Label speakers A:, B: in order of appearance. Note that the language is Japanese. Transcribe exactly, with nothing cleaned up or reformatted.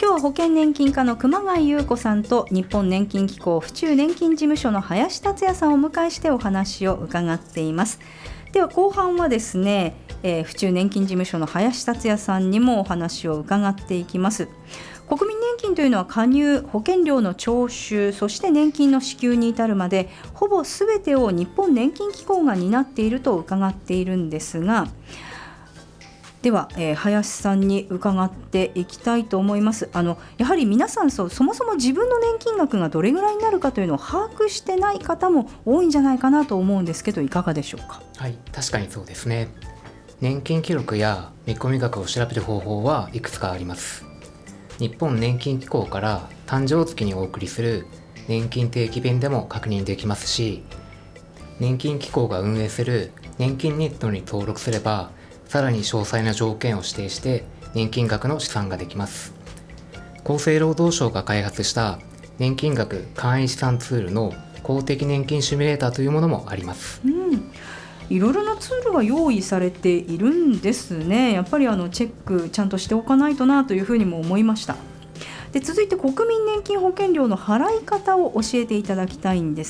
A: 今日は保険年金課の熊谷裕子さんと日本年金機構府中年金事務所の林達也さんをお迎えしてお話を伺っています。では後半はですね、えー、府中年金事務所の林達也さんにもお話を伺っていきます。国民年金というのは加入、保険料の徴収、そして年金の支給に至るまでほぼ全てを日本年金機構が担っていると伺っているんですが、では、えー、林さんに伺っていきたいと思います。あのやはり皆さんそうそもそも自分の年金額がどれぐらいになるかというのを把握してない方も多いんじゃないかなと思うんですけど、いかがでしょうか。
B: はい、確かにそうですね。年金記録や見込み額を調べる方法はいくつかあります。日本年金機構から誕生月にお送りする年金定期便でも確認できますし、年金機構が運営する年金ネットに登録すればさらに詳細な条件を指定して年金額の試算ができます。厚生労働省が開発した年金額簡易試算ツールの公的年金シミュレーターというものもあります。
A: うん、いろいろなツールが用意されているんですね。やっぱりあのチェックちゃんとしておかないとなというふうにも思いました。で続いて国民年金保険料の払い方を教えていただきたいんです